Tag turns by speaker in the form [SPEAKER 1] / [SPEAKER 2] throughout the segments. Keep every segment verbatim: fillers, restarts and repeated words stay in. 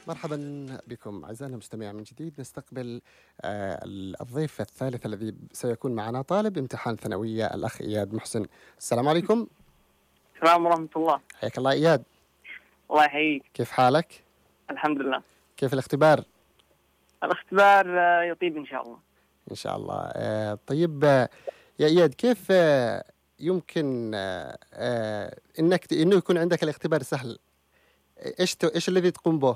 [SPEAKER 1] مرحبا بكم أعزائنا المستمعين من جديد. نستقبل آه، الضيف الثالث الذي سيكون معنا طالب امتحان ثانوية، الأخ إياد محسن. السلام عليكم.
[SPEAKER 2] السلام ورحمة الله.
[SPEAKER 1] حياك الله إياد.
[SPEAKER 2] الله يحييك.
[SPEAKER 1] كيف حالك؟
[SPEAKER 2] الحمد لله.
[SPEAKER 1] كيف الاختبار؟
[SPEAKER 2] الاختبار آه، يطيب إن شاء الله.
[SPEAKER 1] إن شاء الله. آه، طيب آه، يا إياد، كيف آه، يمكن آه، آه، إنك إنه يكون عندك الاختبار سهل؟ إيش ت- إيش الذي تقوم به؟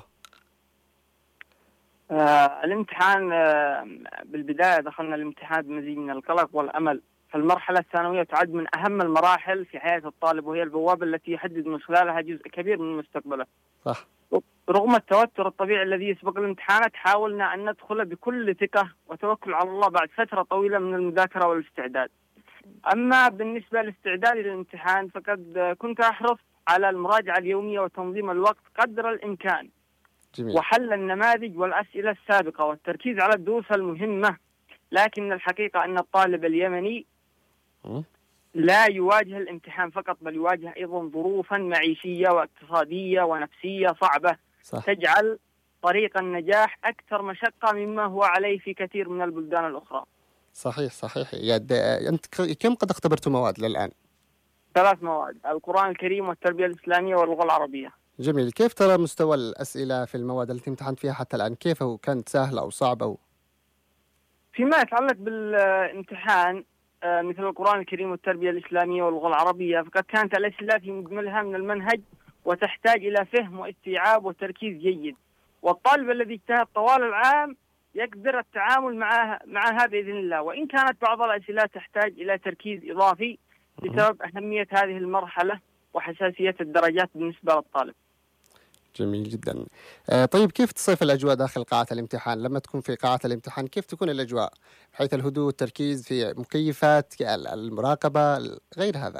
[SPEAKER 2] آه، الامتحان آه، بالبداية دخلنا الامتحان بمزيج من القلق والأمل. فالمرحلة الثانوية تعد من أهم المراحل في حياة الطالب، وهي البوابة التي يحدد من خلالها جزء كبير من مستقبله.
[SPEAKER 1] صح.
[SPEAKER 2] رغم التوتر الطبيعي الذي يسبق الامتحانات، حاولنا أن ندخل بكل ثقة وتوكل على الله بعد فترة طويلة من المذاكرة والاستعداد. أما بالنسبة لاستعدادي للامتحان فقد كنت أحرص على المراجعة اليومية وتنظيم الوقت قدر الإمكان،
[SPEAKER 1] جميل.
[SPEAKER 2] وحل النماذج والأسئلة السابقة والتركيز على الدروس المهمة. لكن الحقيقة أن الطالب اليمني
[SPEAKER 1] م?
[SPEAKER 2] لا يواجه الامتحان فقط، بل يواجه أيضا ظروفا معيشية واقتصادية ونفسية صعبة
[SPEAKER 1] صح.
[SPEAKER 2] تجعل طريق النجاح أكثر مشقة مما هو عليه في كثير من البلدان الأخرى.
[SPEAKER 1] صحيح صحيح. إياد، آه، أنت ك- كم قد اختبرت مواد للآن؟
[SPEAKER 2] ثلاث مواد: القرآن الكريم والتربية الإسلامية واللغة العربية.
[SPEAKER 1] جميل. كيف ترى مستوى الأسئلة في المواد التي امتحنت فيها حتى الآن؟ كيف كانت سهلة أو صعبة أو...
[SPEAKER 2] فيما يتعلق بالامتحان آه، مثل القرآن الكريم والتربية الإسلامية واللغة العربية، فقد كانت الأسئلة في مجملها من المنهج وتحتاج إلى فهم واستيعاب وتركيز جيد، والطالب الذي اجتهد طوال العام يقدر التعامل معها معها بإذن الله، وإن كانت بعض الأسئلة تحتاج إلى تركيز إضافي بسبب أهمية هذه المرحلة وحساسية الدرجات بالنسبة للطالب.
[SPEAKER 1] جميل جدا. آه طيب، كيف تصيف الأجواء داخل قاعة الامتحان؟ لما تكون في قاعة الامتحان كيف تكون الأجواء؟ بحيث الهدوء والتركيز، في مكيفات، المراقبة، غير هذا.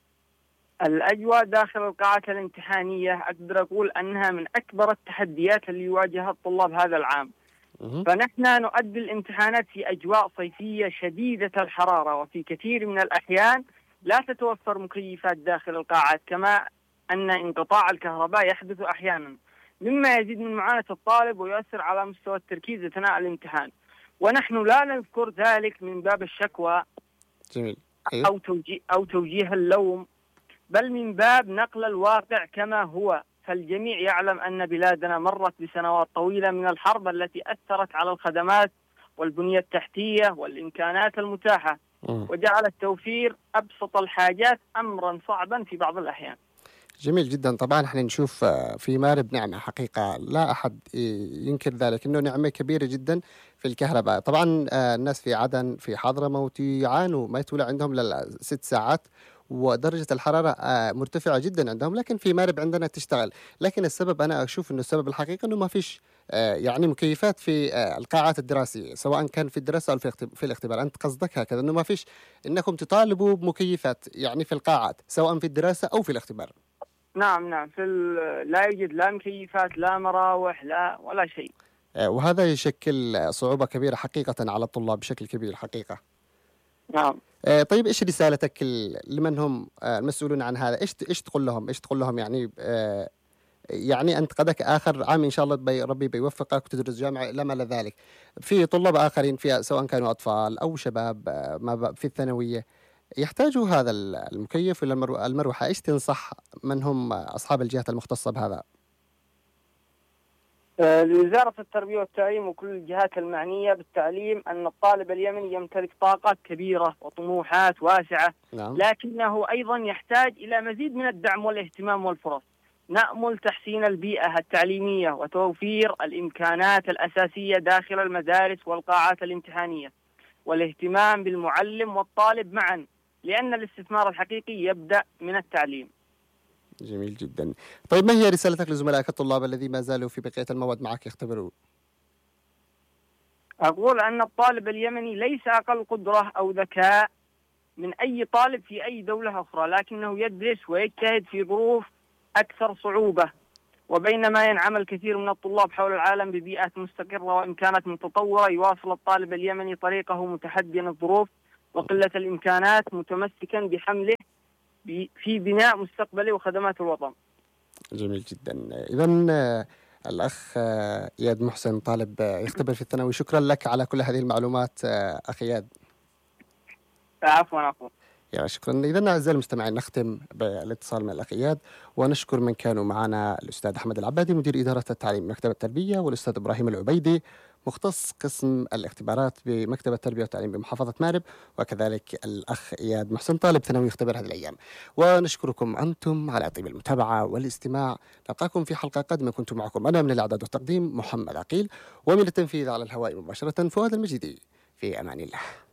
[SPEAKER 2] الأجواء داخل القاعة الامتحانية أقدر أقول أنها من أكبر التحديات اللي يواجهها الطلاب هذا العام.
[SPEAKER 1] مه.
[SPEAKER 2] فنحن نؤدي الامتحانات في أجواء صيفية شديدة الحرارة، وفي كثير من الأحيان لا تتوفر مكيفات داخل القاعات، كما أن انقطاع الكهرباء يحدث أحيانا، مما يزيد من معاناة الطالب ويؤثر على مستوى التركيز أثناء الامتحان. ونحن لا نذكر ذلك من باب الشكوى
[SPEAKER 1] جميل. أيوه.
[SPEAKER 2] أو توجيه أو توجيه اللوم، بل من باب نقل الواقع كما هو. فالجميع يعلم أن بلادنا مرت بسنوات طويلة من الحرب التي أثرت على الخدمات والبنية التحتية والإمكانات المتاحة،
[SPEAKER 1] مه.
[SPEAKER 2] وجعلت توفير أبسط الحاجات أمرا صعبا في بعض الأحيان.
[SPEAKER 1] جميل جدا. طبعا احنا نشوف آه، في مارب نعمة حقيقة لا أحد ينكر ذلك، أنه نعمة كبيرة جدا في الكهرباء. طبعا آه، الناس في عدن، في حضرموت يعانوا، ما يطول عندهم للست ساعات، ودرجة الحرارة آه، مرتفعة جدا عندهم، لكن في مارب عندنا تشتغل. لكن السبب، أنا أشوف أنه السبب الحقيقي أنه ما فيش آه، يعني مكيفات في آه، القاعات الدراسية، سواء كان في الدراسة أو في الاختب- في الاختبار. أنت قصدك هكذا، أنه ما فيش أنكم تطالبوا بمكيفات يعني في القاعات، سواء في الدراسة أو في الاختبار.
[SPEAKER 2] نعم نعم، في لا يوجد لا مكيفات لا مراوح لا ولا شيء.
[SPEAKER 1] آه، وهذا يشكل صعوبة كبيرة حقيقة على الطلاب بشكل كبير حقيقة.
[SPEAKER 2] نعم.
[SPEAKER 1] آه، طيب، إيش رسالتك ال- لمن هم آه، المسؤولون عن هذا؟ إيش إيش تقول لهم؟ إيش تقول لهم يعني آه، يعني أنت قدك آخر عام إن شاء الله، بي ربي بيوفقك وتدرس جامعة لا مال ذلك. في طلاب آخرين، في سواء كانوا أطفال أو شباب آه، ما ب- في الثانوية، يحتاجوا هذا ال- المكيف ولا المرو- المروحة. إيش تنصح من هم أصحاب الجهات المختصة بهذا؟
[SPEAKER 2] آه، لوزارة التربية والتعليم وكل الجهات المعنية بالتعليم أن الطالب اليمني يمتلك طاقات كبيرة وطموحات واسعة،
[SPEAKER 1] نعم.
[SPEAKER 2] لكنه أيضا يحتاج إلى مزيد من الدعم والاهتمام والفرص. نأمل تحسين البيئة التعليمية وتوفير الإمكانات الأساسية داخل المدارس والقاعات الامتحانية، والاهتمام بالمعلم والطالب معا، لأن الاستثمار الحقيقي يبدأ من التعليم.
[SPEAKER 1] جميل جدا. طيب، ما هي رسالتك لزملائك الطلاب الذين ما زالوا في بقية المواد معك يختبرون؟
[SPEAKER 2] أقول أن الطالب اليمني ليس أقل قدرة أو ذكاء من أي طالب في أي دولة أخرى، لكنه يدرس ويجتهد في ظروف أكثر صعوبة. وبينما ينعم الكثير من الطلاب حول العالم ببيئات مستقرة وإمكانات متطورة، يواصل الطالب اليمني طريقه متحديا الظروف وقلة الإمكانات، متمسكا بحمله في بناء مستقبله وخدمات الوطن.
[SPEAKER 1] جميل جدا. إذن الأخ آه، إياد محسن طالب آه، يختبر في الثانوي. شكرا لك على كل هذه المعلومات آه، أخي إياد.
[SPEAKER 2] عفوا عفوا.
[SPEAKER 1] يا شكرا. إذا أعزائي المستمعين نختم بالاتصال من الأخ إياد، ونشكر من كانوا معنا الأستاذ أحمد العبادي مدير إدارة التعليم مكتب التربية، والأستاذ إبراهيم العبيدي مختص قسم الاختبارات بمكتب التربية والتعليم بمحافظة مأرب، وكذلك الأخ إياد محسن طالب ثانوي يختبر هذه الأيام. ونشكركم أنتم على طيب المتابعة والاستماع. نلقاكم في حلقة قادمة. كنت معكم أنا من الإعداد والتقديم محمد عقيل، ومن التنفيذ على الهواء مباشرة فؤاد المجيدي. في أمان الله.